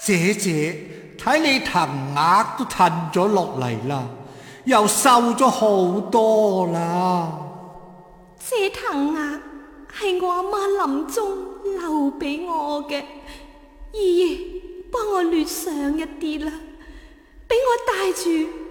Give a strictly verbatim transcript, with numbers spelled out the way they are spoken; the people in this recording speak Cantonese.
姐姐，睇你藤額都褪咗落嚟啦，又瘦咗好多啦。 這藤額係我阿媽臨終留俾我嘅，姨爺幫我捋上一啲啦，俾我戴住